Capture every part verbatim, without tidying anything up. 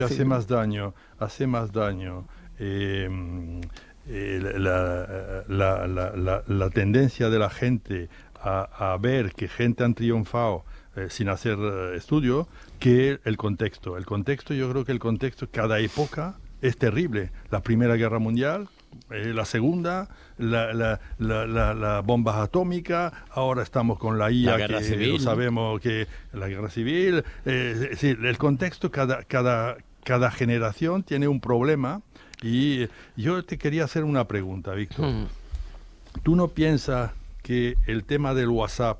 hace sí. más daño, hace más daño eh, eh, la, la, la, la, la tendencia de la gente a, a ver que gente han triunfado eh, sin hacer eh, estudio, que el contexto. El contexto, yo creo que el contexto, cada época es terrible. La Primera Guerra Mundial, eh, la Segunda, la, la, la, la, la bombas atómicas, ahora estamos con la I A, la que civil. Lo sabemos, que la guerra civil. Eh, es decir, el contexto, cada, cada, cada generación tiene un problema. Y yo te quería hacer una pregunta, Víctor. Hmm. ¿Tú no piensas que el tema del WhatsApp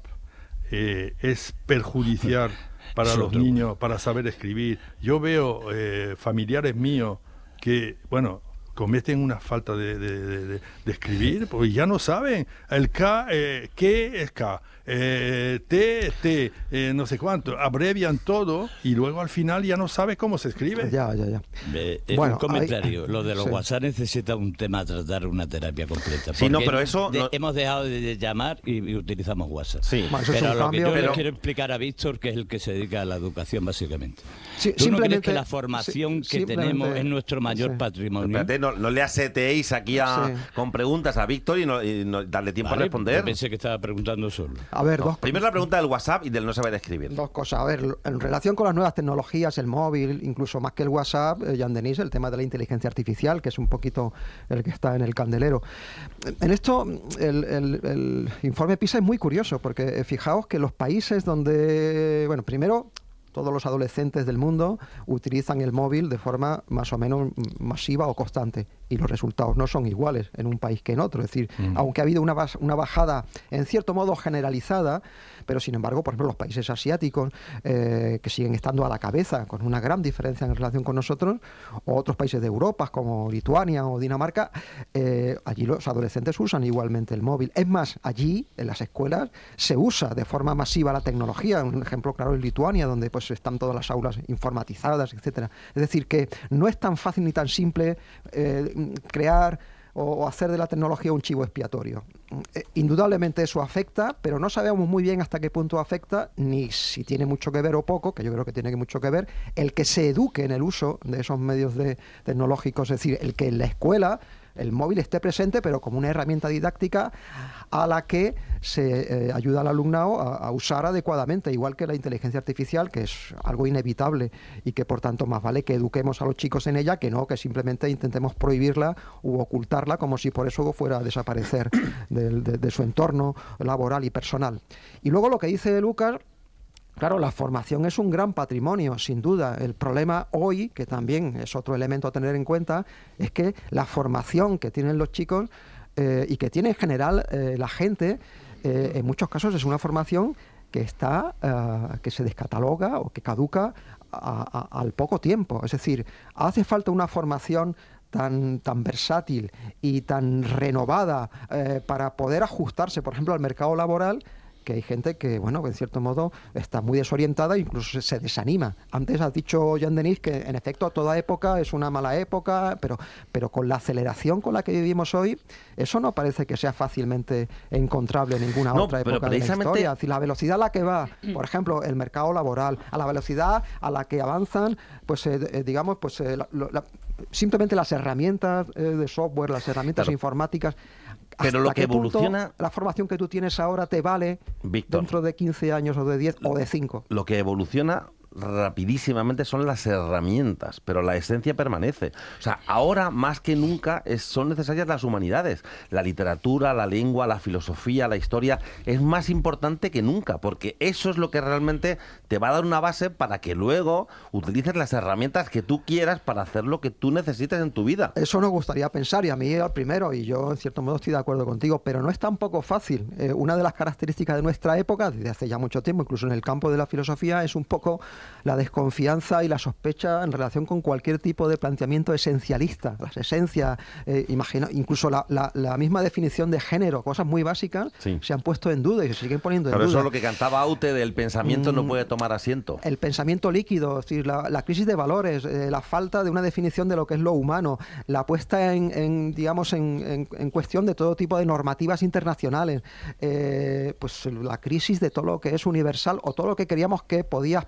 eh, es perjudicial para los niños, para saber escribir? Yo veo eh, familiares míos que, bueno, cometen una falta de, de, de, de, de escribir, porque ya no saben. El K, eh, ¿qué es K? Eh, T, T, eh, no sé cuánto. Abrevian todo y luego al final ya no sabe cómo se escribe. Ya, ya, ya. Eh, bueno, un comentario. Hay... Lo de los sí. WhatsApp necesita un tema a tratar, una terapia completa. Sí, no, pero eso... De, no... Hemos dejado de llamar y, y utilizamos WhatsApp. Sí. Bueno, pero es un lo cambio, que yo pero... le quiero explicar a Víctor, que es el que se dedica a la educación básicamente. Sí, ¿Tú no crees que la formación sí, que tenemos es nuestro mayor sí. patrimonio? Espérate, no, no le aseteéis aquí a, sí. con preguntas a Víctor y, no, y no, darle tiempo vale, a responder. Yo pensé que estaba preguntando solo. A ver, no, dos primero la pregunta del WhatsApp y del no saber escribir. Dos cosas. A ver, en relación con las nuevas tecnologías, el móvil, incluso más que el WhatsApp, eh, Jean-Denis, el tema de la inteligencia artificial, que es un poquito el que está en el candelero. En esto, el, el, el informe PISA es muy curioso, porque eh, fijaos que los países donde, bueno, primero... todos los adolescentes del mundo utilizan el móvil de forma más o menos masiva o constante y los resultados no son iguales en un país que en otro. Es decir, mm. aunque ha habido una, una bajada en cierto modo generalizada, pero sin embargo, por ejemplo, los países asiáticos eh, que siguen estando a la cabeza con una gran diferencia en relación con nosotros, o otros países de Europa como Lituania o Dinamarca, eh, allí los adolescentes usan igualmente el móvil. Es más, allí en las escuelas se usa de forma masiva la tecnología. Un ejemplo claro es Lituania, donde pues están todas las aulas informatizadas, etcétera. Es decir, que no es tan fácil ni tan simple eh, crear o, o hacer de la tecnología un chivo expiatorio. Eh, indudablemente eso afecta, pero no sabemos muy bien hasta qué punto afecta, ni si tiene mucho que ver o poco, que yo creo que tiene mucho que ver, el que se eduque en el uso de esos medios de, tecnológicos, es decir, el que en la escuela el móvil esté presente, pero como una herramienta didáctica a la que se eh, ayuda al alumnado a, a usar adecuadamente, igual que la inteligencia artificial, que es algo inevitable y que por tanto más vale que eduquemos a los chicos en ella que no que simplemente intentemos prohibirla u ocultarla como si por eso fuera a desaparecer de, de, de su entorno laboral y personal. Y luego lo que dice Lucas. Claro, la formación es un gran patrimonio, sin duda. El problema hoy, que también es otro elemento a tener en cuenta, es que la formación que tienen los chicos eh, y que tiene en general eh, la gente, eh, en muchos casos es una formación que está, uh, que se descataloga o que caduca a, a, al poco tiempo. Es decir, hace falta una formación tan, tan versátil y tan renovada eh, para poder ajustarse, por ejemplo, al mercado laboral, que hay gente que, bueno, en cierto modo está muy desorientada e incluso se, se desanima. Antes has dicho, Jean-Denis, que en efecto toda época es una mala época, pero, pero con la aceleración con la que vivimos hoy, eso no parece que sea fácilmente encontrable en ninguna no, otra época precisamente... de la historia. Es decir, la velocidad a la que va, por ejemplo, el mercado laboral, a la velocidad a la que avanzan, pues eh, eh, digamos, pues eh, la, la, simplemente las herramientas eh, de software, las herramientas claro. informáticas. Pero lo que evoluciona... La formación que tú tienes ahora te vale Víctor, dentro de quince años o de diez o de cinco. Lo que evoluciona rapidísimamente son las herramientas, pero la esencia permanece. O sea, ahora más que nunca es, son necesarias las humanidades. La literatura, la lengua, la filosofía, la historia, es más importante que nunca, porque eso es lo que realmente te va a dar una base para que luego utilices las herramientas que tú quieras para hacer lo que tú necesites en tu vida. Eso nos gustaría pensar, y a mí al primero, y yo en cierto modo estoy de acuerdo contigo, pero no es tampoco fácil. Eh, una de las características de nuestra época, desde hace ya mucho tiempo, incluso en el campo de la filosofía, es un poco la desconfianza y la sospecha en relación con cualquier tipo de planteamiento esencialista, las esencias, eh, imagina, incluso la, la, la misma definición de género, cosas muy básicas, sí. se han puesto en duda y se siguen poniendo en Pero duda. Pero eso es lo que cantaba Aute del pensamiento mm, no puede tomar asiento. El pensamiento líquido, es decir, la, la crisis de valores, eh, la falta de una definición de lo que es lo humano, la puesta en, en digamos, en, en, en cuestión de todo tipo de normativas internacionales, eh, pues la crisis de todo lo que es universal o todo lo que queríamos que podía aspirar a ser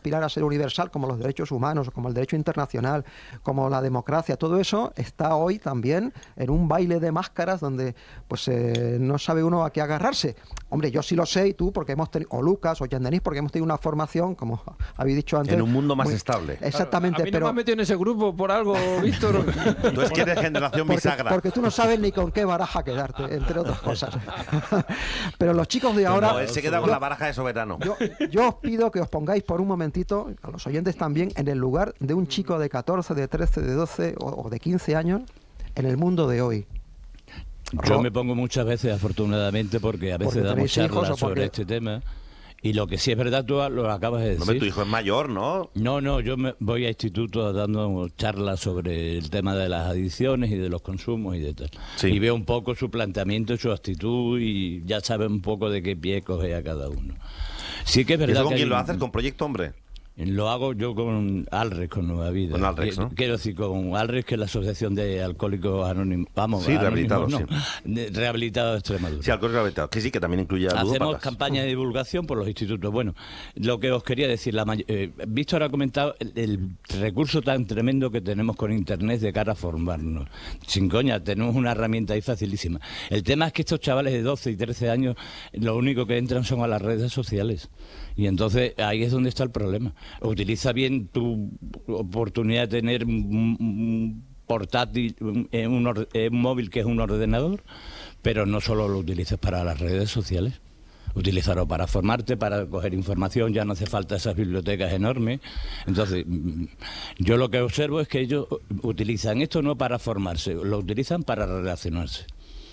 carácter universal, como los derechos humanos, como el derecho internacional, como la democracia, todo eso está hoy también en un baile de máscaras donde pues eh, no sabe uno a qué agarrarse. Hombre, yo sí lo sé, y tú, porque hemos tenido, o Lucas, o Jean Denis, porque hemos tenido una formación, como habéis dicho antes. En un mundo más muy, estable. Exactamente. A mí no pero me has metido en ese grupo por algo, Víctor. Tú es que eres generación porque, bisagra. porque tú no sabes ni con qué baraja quedarte, entre otras cosas. Pero los chicos de ahora... No, él se queda con yo, la baraja de soberano. Yo, yo os pido que os pongáis por un momentito, a los oyentes también, en el lugar de un chico de catorce, de trece, de doce o, o de quince años en el mundo de hoy. Yo me pongo muchas veces, afortunadamente, porque a veces Porque damos tenéis hijos charlas o porque- sobre este tema. Y lo que sí es verdad, tú lo acabas de No, decir. tu hijo es mayor, ¿no? No, no, yo me voy a instituto dando charlas sobre el tema de las adicciones y de los consumos y de tal. Sí. Y veo un poco su planteamiento, su actitud y ya sabe un poco de qué pie coge a cada uno. Sí que es ¿Y verdad eso con que quién hay lo un- haces? ¿Con Proyecto Hombre? Lo hago yo con Alres, con Nueva Vida. Con Alres, Eh, ¿no? Quiero decir, con Alres, que es la Asociación de Alcohólicos Anónimos. Vamos, Sí, Anónimos, rehabilitados, no, de- Rehabilitados de Extremadura. Sí, alcohol rehabilitado. Que sí, que también incluye a Hacemos ludópatas. campaña de divulgación por los institutos. Bueno, lo que os quería decir, la may- eh, Víctor ha comentado el, el recurso tan tremendo que tenemos con Internet de cara a formarnos. Sin coña, tenemos una herramienta ahí facilísima. El tema es que estos chavales de doce y trece años, lo único que entran son a las redes sociales. Y entonces ahí es donde está el problema. Utiliza bien tu oportunidad de tener un, un portátil, un, un orde- un móvil que es un ordenador, pero no solo lo utilices para las redes sociales. Utilizarlo para formarte, para coger información, ya no hace falta esas bibliotecas enormes. Entonces, mm, yo lo que observo es que ellos utilizan esto no para formarse, lo utilizan para relacionarse.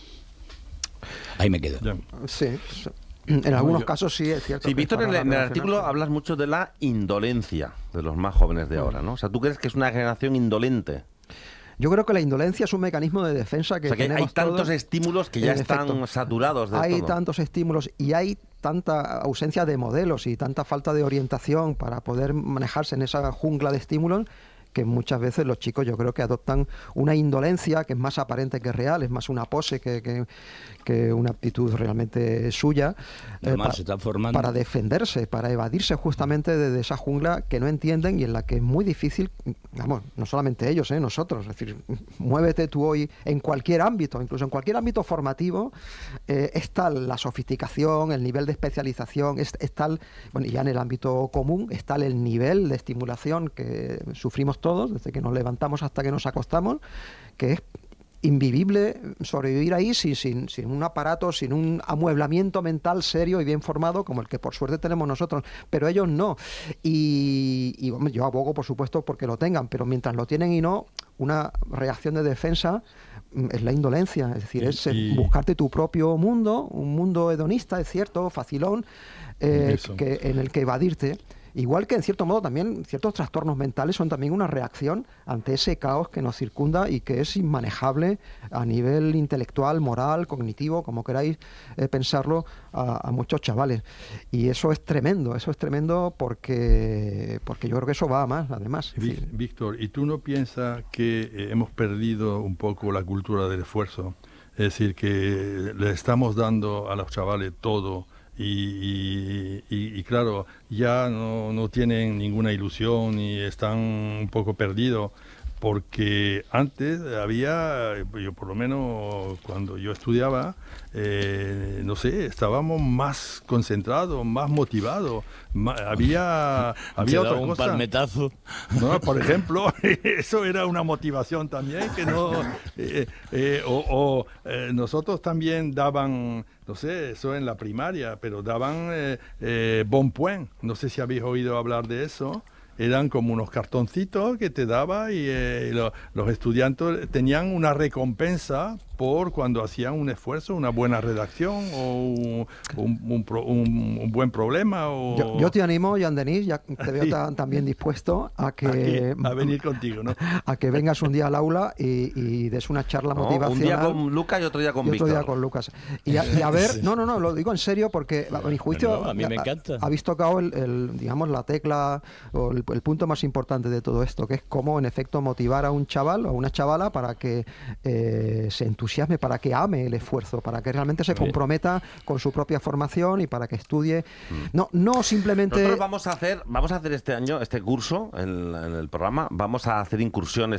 Ahí me quedo. Ya. Sí, en algunos yo- casos sí es cierto. Sí, que Víctor, para en, el- en el relacionarse. artículo hablas mucho de la indolencia de los más jóvenes de ahora, ¿no? O sea, ¿tú crees que es una generación indolente? Yo creo que la indolencia es un mecanismo de defensa que O sea, que hay tenemos tantos todos. estímulos que ya En están efecto. saturados de Hay todo. tantos estímulos y hay tanta ausencia de modelos y tanta falta de orientación para poder manejarse en esa jungla de estímulos que muchas veces los chicos yo creo que adoptan una indolencia que es más aparente que real, es más una pose que, que, que una actitud realmente suya Normal, pa- se están formando. para defenderse, para evadirse justamente de, de esa jungla que no entienden y en la que es muy difícil, vamos, no solamente ellos, ¿eh? nosotros, es decir, muévete tú hoy en cualquier ámbito, incluso en cualquier ámbito formativo, eh, es tal la sofisticación, el nivel de especialización, es, es tal, bueno, y ya en el ámbito común, es tal el nivel de estimulación que sufrimos todos, desde que nos levantamos hasta que nos acostamos, que es invivible sobrevivir ahí sin, sin, sin un aparato, sin un amueblamiento mental serio y bien formado como el que por suerte tenemos nosotros, pero ellos no. Y, y hombre, yo abogo por supuesto porque lo tengan, pero mientras lo tienen y no, una reacción de defensa mm, es la indolencia, es decir, Y- es eh, y- buscarte tu propio mundo, un mundo hedonista, es cierto, facilón, eh, Eso. que, en el que evadirte. Igual que en cierto modo también ciertos trastornos mentales son también una reacción ante ese caos que nos circunda y que es inmanejable a nivel intelectual, moral, cognitivo, como queráis eh, pensarlo, a, a muchos chavales. Y eso es tremendo, eso es tremendo porque, porque yo creo que eso va a más, además. Es Ví- decir, Víctor, ¿y tú no piensas que eh, hemos perdido un poco la cultura del esfuerzo? Es decir, que le estamos dando a los chavales todo y, y- y claro, ya no, no tienen ninguna ilusión y están un poco perdidos. Porque antes había, yo por lo menos cuando yo estudiaba, eh, no sé, estábamos más concentrados, más motivados, ma- había, Se había daba otra un cosa. palmetazo. ¿No? Por ejemplo, eso era una motivación también, que no, eh, eh, o, o, eh, nosotros también daban, no sé, eso en la primaria, pero daban eh, eh, bon point, no sé si habéis oído hablar de eso. Eran como unos cartoncitos que te daba y eh, lo- los estudiantes tenían una recompensa por cuando hacían un esfuerzo, una buena redacción o un, un- un pro- un- un buen problema. O yo, yo te animo, Jean Denis, ya te veo Sí. tan, también dispuesto a que, Aquí, a venir contigo, ¿no? a que vengas un día al aula y, y des una charla ¿No? motivacional. Un día con Lucas y otro día con y otro Víctor. día con Lucas. Y a, y a ver, no, no, no, lo digo en serio porque a mi juicio No, no, a mí me encanta. ha- habéis tocado el, el, digamos, la tecla o el, el punto más importante de todo esto, que es cómo en efecto motivar a un chaval o a una chavala para que eh, se entusiasme entusiasme, para que ame el esfuerzo, para que realmente se comprometa con su propia formación y para que estudie. No, no simplemente... Nosotros vamos a hacer, vamos a hacer este año, este curso en, en el programa, vamos a hacer incursiones